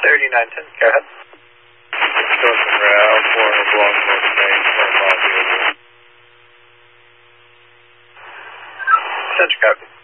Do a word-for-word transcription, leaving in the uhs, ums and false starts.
thirty-nine ten, go ahead. Wisconsin Route, four hundred block north main, twenty miles over. Center copy.